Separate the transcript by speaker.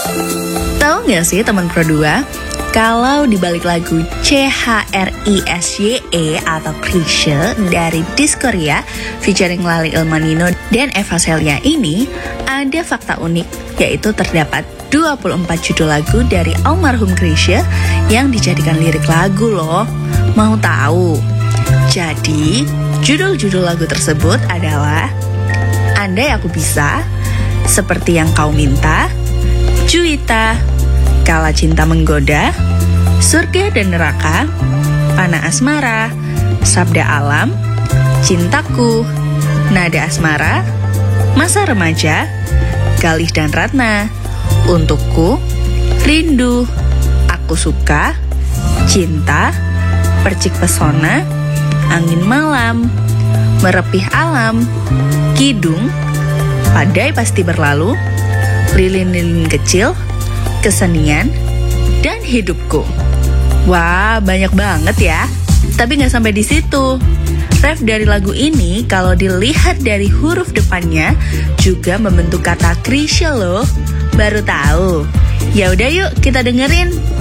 Speaker 1: Tahu nggak sih teman Pro 2? Kalau dibalik lagu CHRISYE atau Krisye dari Diskoria featuring Lali Ilmanino dan Eva Celia ini ada fakta unik, yaitu terdapat 24 judul lagu dari almarhum Krisye yang dijadikan lirik lagu loh. Mau tahu? Jadi, judul-judul lagu tersebut adalah Andai Aku Bisa, Seperti Yang Kau Minta, Juwita, Kala Cinta Menggoda, Surga dan Neraka, Panah Asmara, Sabda Alam, Cintaku, Nada Asmara, Masa Remaja, Galih dan Ratna, Untukku, Rindu, Aku Suka, Cinta, Percik Pesona, Angin Malam, Merepih Alam, Kidung, Badai Pasti Berlalu, Lilin-lilin Kecil, Kesenian, dan Hidupku. Wah, banyak banget ya. Tapi nggak sampai di situ. Ref dari lagu ini kalau dilihat dari huruf depannya juga membentuk kata Krisye loh. Baru tahu? Ya udah yuk kita dengerin.